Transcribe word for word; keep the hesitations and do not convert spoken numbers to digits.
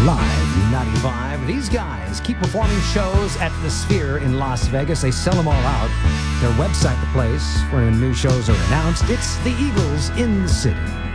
Live ninety-five. These guys keep performing shows at the Sphere in Las Vegas. They sell them all out. Their website, the place where new shows are announced. It's the Eagles in the City.